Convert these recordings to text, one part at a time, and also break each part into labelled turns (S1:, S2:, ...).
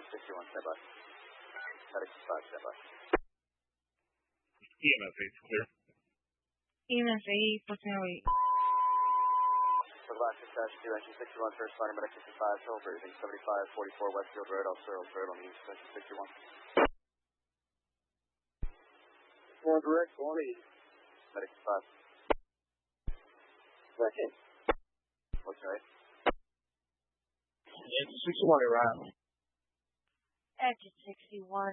S1: 61, stand by. Medic 5, stand by.
S2: EMS 8's clear.
S3: EMS 8, 1408.
S1: For the last dispatch, 2, engine 61, first responder, medic 55, total breathing, 7544 Westfield Road, Officer Earls Road on the east, engine 61.
S4: One direct, 1 east.
S1: Medic 5.
S4: Second.
S1: What's right?
S4: Engine 61 arrival.
S3: Engine 61.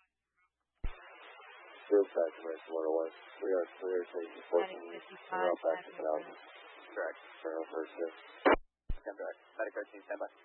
S4: Field back to Ransom 101. We are clear, taking 14
S3: Medic 55,
S4: We're out back to Canal.
S1: Correct.
S4: Turn on first shift.
S1: Stand back. Medic 13, stand by.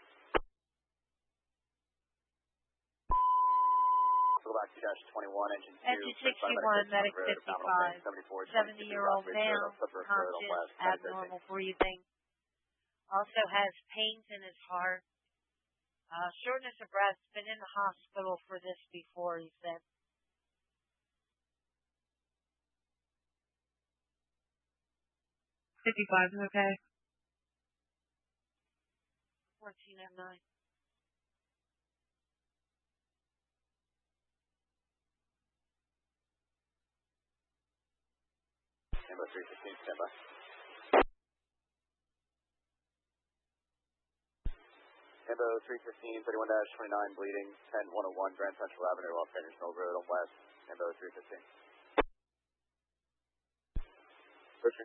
S1: Go back to dash 21, engine 2.
S3: Engine 61, medic 55. 70-year-old male, conscious, abnormal breathing. Also has pains in his heart. Shortness of breath. Been in the hospital for this before, he said.
S5: $55 is okay.
S3: 1409.
S1: Ambo 315, stand by. Ambo 315, 31-29, bleeding, 10-101 Grand Central Avenue off Hendersonville Road on west. Ambo 315. Pushing.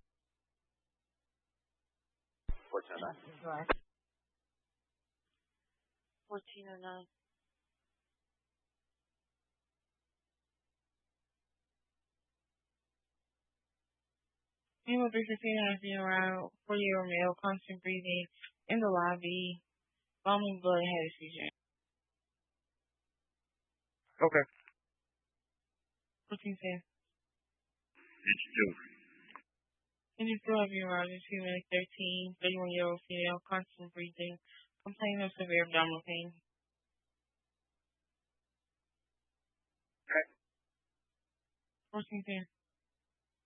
S1: 1409.
S3: 1409.
S5: Ambo 315 has been around 40-year-old male, constant breathing, in the lobby, vomiting blood, and head seizure.
S2: Okay.
S5: 1410.
S2: Engine 2.
S5: Engine 2 has been around 2 minutes 13, 31-year-old female, constant breathing, complaining of severe abdominal pain.
S2: Okay.
S5: 1410.